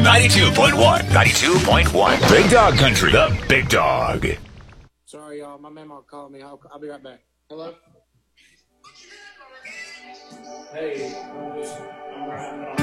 92.1. 92.1. Big Dog Country. The Big Dog. Sorry, y'all. My mama called me. I'll be right back. Hello? Hey, I'm riding on